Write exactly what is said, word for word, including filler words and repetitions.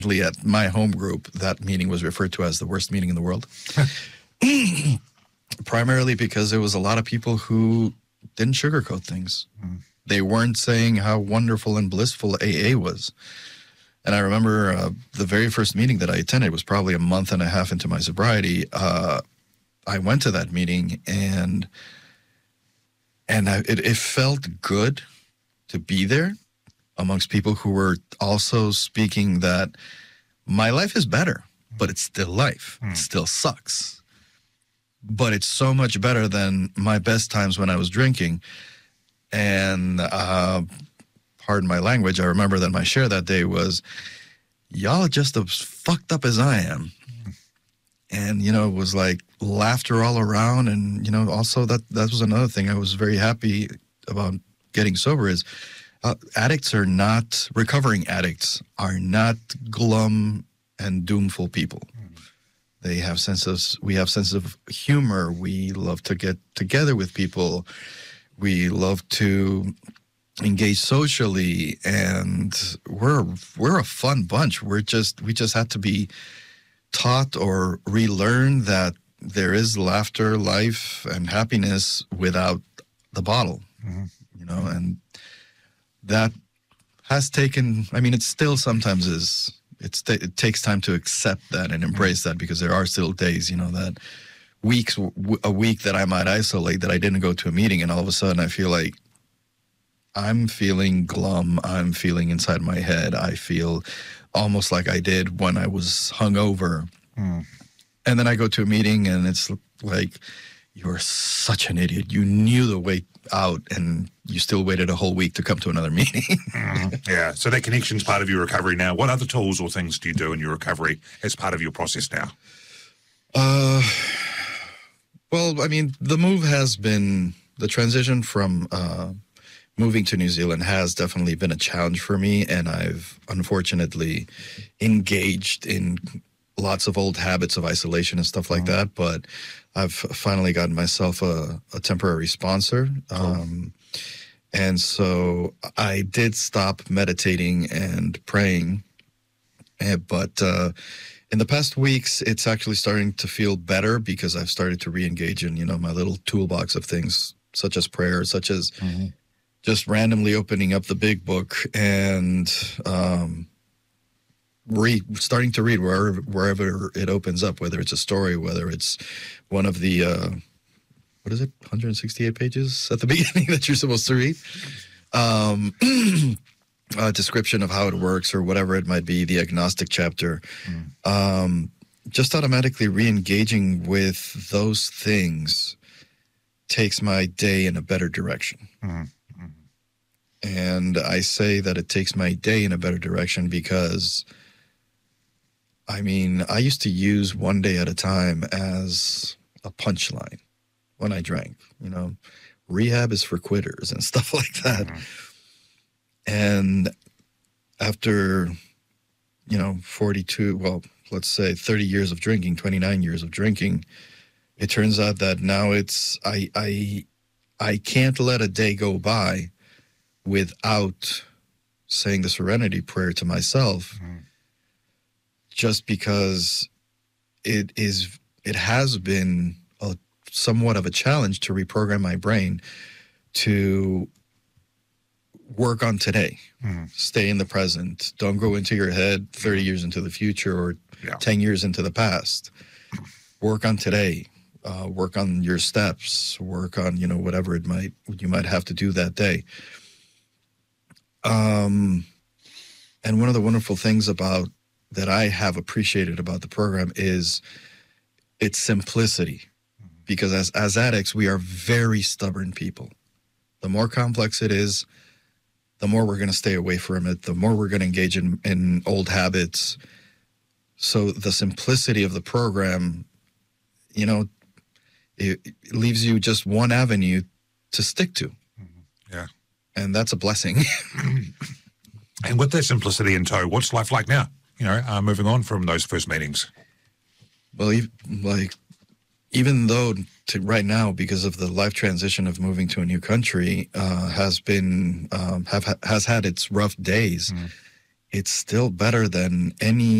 At my home group, that meeting was referred to as the worst meeting in the world. Primarily because there was a lot of people who didn't sugarcoat things. Mm. They weren't saying how wonderful and blissful A A was. And I remember uh, the very first meeting that I attended was probably a month and a half into my sobriety. Uh, I went to that meeting, and and I, it, it felt good to be there amongst people who were also speaking that my life is better, but it's still life. Mm. It still sucks. But it's so much better than my best times when I was drinking. And uh, pardon my language, I remember that my share that day was, y'all are just as fucked up as I am. Mm. And, you know, it was like laughter all around. And, you know, also that, that was another thing I was very happy about getting sober is uh, addicts are not, recovering addicts are not glum and doomful people. Mm. They have sense of, we have sense of humor. We love to get together with people. We love to engage socially, and we're we're a fun bunch. We're just we just have to be taught or relearn that there is laughter, life, and happiness without the bottle. Mm-hmm. You know, and that has taken. I mean, it still sometimes is. It's it takes time to accept that and embrace that, because there are still days, you know, that weeks, a week that I might isolate, that I didn't go to a meeting, and all of a sudden I feel like I'm feeling glum. I'm feeling inside my head. I feel almost like I did when I was hungover. Mm. And then I go to a meeting, and it's like, you're such an idiot. You knew the way out, and you still waited a whole week to come to another meeting. mm, yeah. So that connection's part of your recovery now. What other tools or things do you do in your recovery as part of your process now? Uh, well, I mean, the move has been, the transition from uh, moving to New Zealand has definitely been a challenge for me, and I've unfortunately engaged in lots of old habits of isolation and stuff like mm. that, but I've finally gotten myself a, a temporary sponsor. Cool. Um, and so I did stop meditating and praying, but uh, in the past weeks, it's actually starting to feel better, because I've started to re-engage in, you know, my little toolbox of things, such as prayer, such as mm-hmm. just randomly opening up the big book and um, read, starting to read wherever, wherever it opens up, whether it's a story, whether it's one of the, uh, what is it, one hundred sixty-eight pages at the beginning that you're supposed to read, um, a description of how it works or whatever it might be, the agnostic chapter, mm. um, just automatically re-engaging with those things takes my day in a better direction. Mm. Mm. And I say that it takes my day in a better direction because, I mean, I used to use one day at a time as a punchline when I drank. You know, rehab is for quitters and stuff like that. Mm-hmm. And after, you know, forty-two, well, let's say thirty years of drinking, twenty-nine years of drinking, it turns out that now it's, I, I, I can't let a day go by without saying the serenity prayer to myself. Mm-hmm. Just because it is, it has been a somewhat of a challenge to reprogram my brain to work on today, mm-hmm. stay in the present, don't go into your head thirty years into the future or yeah. ten years into the past. Work on today, uh, work on your steps, work on, you know, whatever it might, you might have to do that day. Um, and one of the wonderful things about that I have appreciated about the program is its simplicity, because as, as addicts, we are very stubborn people. The more complex it is, the more we're going to stay away from it, the more we're going to engage in, in old habits. So the simplicity of the program, you know, it, it leaves you just one avenue to stick to. Yeah. And that's a blessing. And with that simplicity in tow, what's life like now? You know, uh, moving on from those first meetings. Well, like, even though to right now, because of the life transition of moving to a new country, uh, has been um, have has had its rough days. Mm. it's still better than any